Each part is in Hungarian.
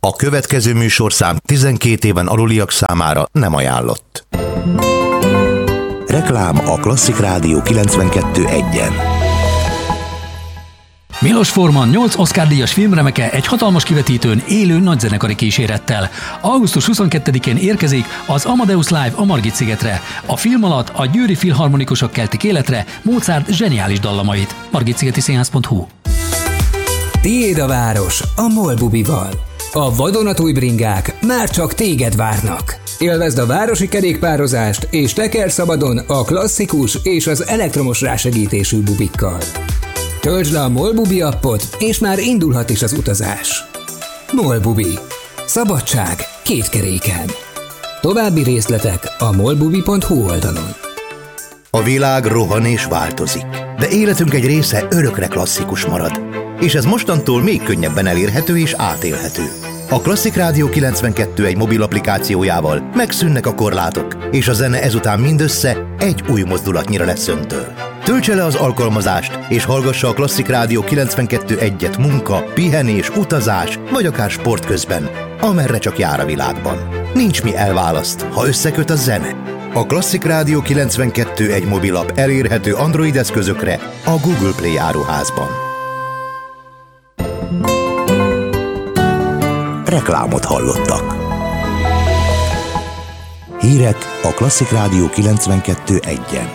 A következő műsorszám 12 éven aluliak számára nem ajánlott. Reklám a Klasszik Rádió 92.1-en. Milos Forman 8 Oscar-díjas filmremeke egy hatalmas kivetítőn élő nagyzenekari kísérettel. Augusztus 22-én érkezik az Amadeus Live a Margit-szigetre. A film alatt a győri filharmonikusok keltik életre Mozart zseniális dallamait. margitszigetiszínház.hu. Tiéd a város a MOL bubival. A vadonatúj bringák már csak téged várnak. Élvezd a városi kerékpározást és teker szabadon a klasszikus és az elektromos rásegítésű bubikkal. Töltsd le a MOL Bubi appot, és már indulhat is az utazás. MOL Bubi. Szabadság két keréken. További részletek a molbubi.hu oldalon. A világ rohan és változik, de életünk egy része örökre klasszikus marad. És ez mostantól még könnyebben elérhető és átélhető. A Klasszik Rádió 92.1 mobil applikációjával megszűnnek a korlátok, és a zene ezután mindössze egy új mozdulatnyira lesz öntől. Töltse le az alkalmazást, és hallgassa a Klasszik Rádió 92.1-et munka, pihenés, utazás, vagy akár sport közben, amerre csak jár a világban. Nincs mi elválaszt, ha összeköt a zene. A Klasszik Rádió 92.1 mobilapp elérhető Android eszközökre a Google Play áruházban. Reklámot hallottak. Hírek a Klasszik Rádió 92.1-en.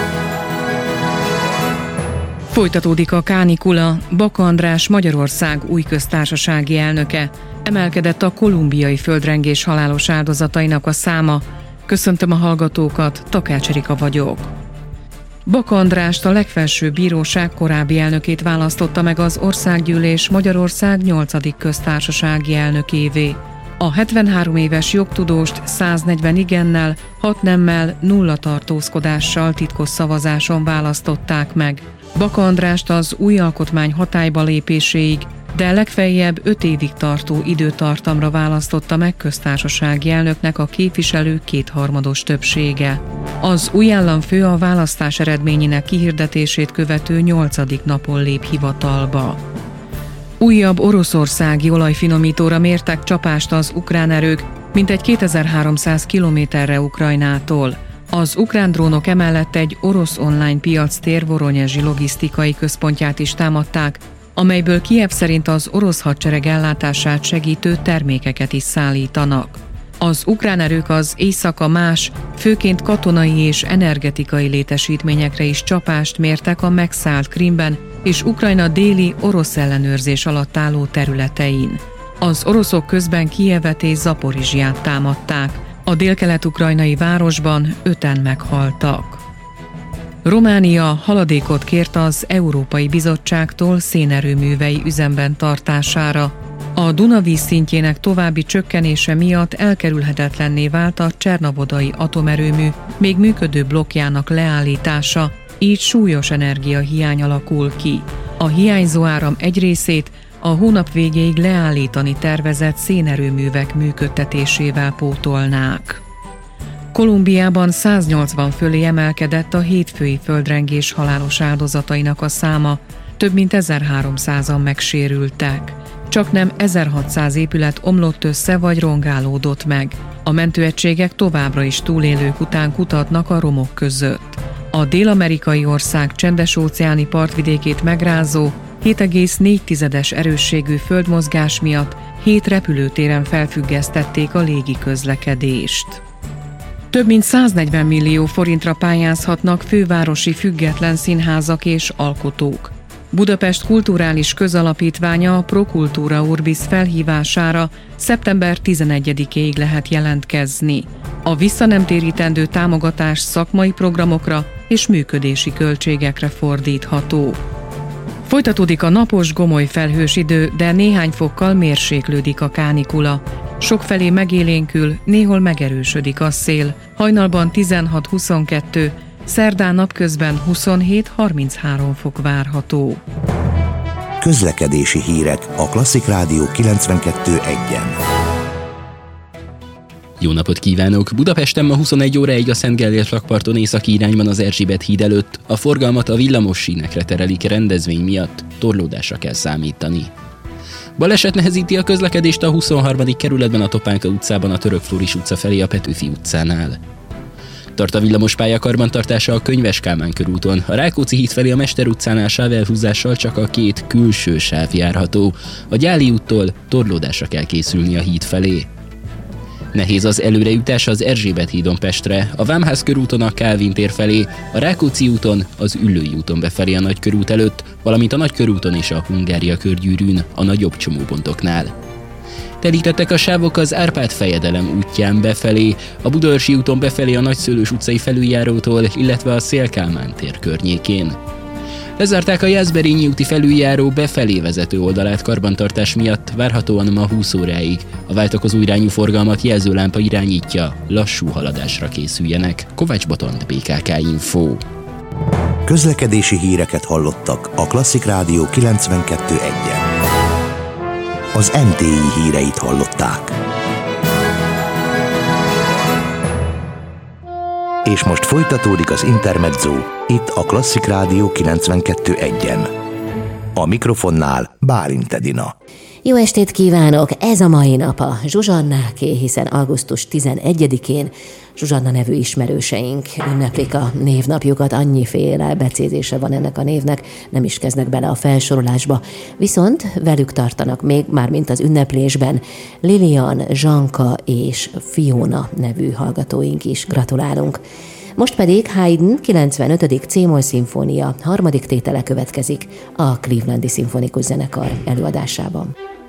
Folytatódik a kánikula. Baka András Magyarország új köztársasági elnöke. Emelkedett a kolumbiai földrengés halálos áldozatainak a száma. Köszöntöm a hallgatókat, Takács Erika vagyok. Baka Andrást, a legfelsőbb bíróság korábbi elnökét választotta meg az Országgyűlés Magyarország 8. köztársasági elnökévé. A 73 éves jogtudóst 140 igennel, 6 nemmel, 0 tartózkodással titkos szavazáson választották meg. Baka Andrást az új alkotmány hatályba lépéséig, de legfeljebb 5 évig tartó időtartamra választotta meg köztársasági elnöknek a képviselők kétharmados többsége. Az új államfő a választás eredményének kihirdetését követő 8. napon lép hivatalba. Újabb oroszországi olajfinomítóra mértek csapást az ukrán erők, mintegy 2300 kilométerre Ukrajnától. Az ukrán drónok emellett egy orosz online piactér Voronyezsi logisztikai központját is támadták, amelyből Kijev szerint az orosz hadsereg ellátását segítő termékeket is szállítanak. Az ukrán erők az éjszaka más, főként katonai és energetikai létesítményekre is csapást mértek a megszállt Krimben és Ukrajna déli orosz ellenőrzés alatt álló területein. Az oroszok közben Kijevet és Zaporizsját támadták. A délkelet-ukrajnai városban 5-en meghaltak. Románia haladékot kért az Európai Bizottságtól szénerőművei üzemben tartására. A Duna vízszintjének további csökkenése miatt elkerülhetetlenné vált a Csernavodai atomerőmű még működő blokkjának leállítása, így súlyos energiahiány alakul ki. A hiányzó áram egy részét a hónap végéig leállítani tervezett szénerőművek működtetésével pótolnák. Kolumbiában 180 fölé emelkedett a hétfői földrengés halálos áldozatainak a száma, több mint 1300-an megsérültek. Csaknem 1600 épület omlott össze vagy rongálódott meg. A mentőegységek továbbra is túlélők után kutatnak a romok között. A dél-amerikai ország csendes-óceáni partvidékét megrázó, 7,4 erősségű földmozgás miatt 7 repülőtéren felfüggesztették a légiközlekedést. Több mint 140 millió forintra pályázhatnak fővárosi független színházak és alkotók. Budapest Kulturális Közalapítványa a Pro Cultura Urbis felhívására szeptember 11-éig lehet jelentkezni. A visszanemtérítendő támogatás szakmai programokra és működési költségekre fordítható. Folytatódik a napos, gomoly felhős idő, de néhány fokkal mérséklődik a kánikula. Sokfelé megélénkül, néhol megerősödik a szél. Hajnalban 16-22, szerdán napközben 27-33 fok várható. Közlekedési hírek a Klasszik Rádió 92.1-en. Jó napot kívánok! Budapesten ma 21 óráig a Szent Gellért rakparton északi irányban az Erzsébet híd előtt. A forgalmat a villamos sínekre terelik, rendezvény miatt torlódásra kell számítani. Baleset nehezíti a közlekedést a 23. kerületben a Topánka utcában, a Török Flóris utca felé a Petőfi utcánál. Tart a villamospálya karbantartása a Könyves Kálmán körúton. A Rákóczi híd felé a Mester utcánál sávelhúzással csak a 2 külső sáv járható. A Gyáli úttól torlódásra kell készülni a híd felé. Nehéz az előrejutás az Erzsébet hídon Pestre, a Vámház körúton a Kálvin tér felé, a Rákóczi úton, az Üllői úton befelé a Nagykörút előtt, valamint a Nagykörúton és a Hungária körgyűrűn a nagyobb csomópontoknál. Telítettek a sávok az Árpád fejedelem útján befelé, a Budaörsi úton befelé a Nagyszőlős utcai felüljárótól, illetve a Széll-Kálmán tér környékén. Lezárták a Jászberényi úti felüljáró befelé vezető oldalát karbantartás miatt, várhatóan ma 20 óráig. A váltakozó irányú forgalmat jelzőlámpa irányítja, lassú haladásra készüljenek. Kovács Botond, BKK Info. Közlekedési híreket hallottak a Klasszik Rádió 92.1-en. Az NTI híreit hallották. És most folytatódik az Intermezzo, itt a Klasszik Rádió 92.1-en. A mikrofonnál Bálint Edina. Jó estét kívánok! Ez a mai nap a Zsuzsannáké, hiszen augusztus 11-én Zsuzsanna nevű ismerőseink ünneplik a névnapjukat, annyiféle becézése van ennek a névnek, nem is kezdnek bele a felsorolásba. Viszont velük tartanak még, mármint az ünneplésben, Lilian, Zsanka és Fiona nevű hallgatóink is. Gratulálunk! Most pedig Haydn 95. C-moll szimfónia 3. tétele következik a Clevelandi Szimfonikus Zenekar előadásában.